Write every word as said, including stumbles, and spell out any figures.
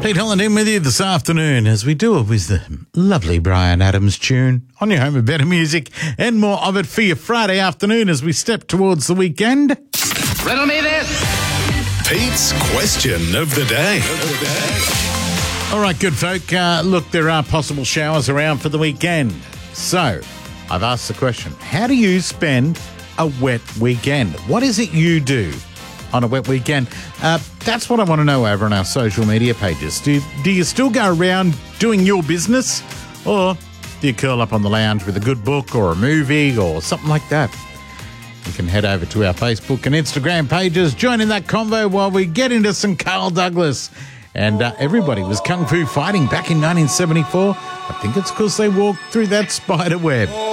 Pete Holland with you this afternoon as we do it with the lovely Bryan Adams tune on your home of better music and more of it for your Friday afternoon as we step towards the weekend. Riddle me this. Pete's question of the day. All right, good folk. Uh, look, there are possible showers around for the weekend. So I've asked the question, how do you spend a wet weekend? What is it you do on a wet weekend? Uh, that's what I want to know over on our social media pages. Do, do you still go around doing your business, or do you curl up on the lounge with a good book or a movie or something like that? You can head over to our Facebook and Instagram pages, join in that convo while we get into some Carl Douglas. And uh, everybody was kung fu fighting back in nineteen seventy-four. I think it's because they walked through that spider web.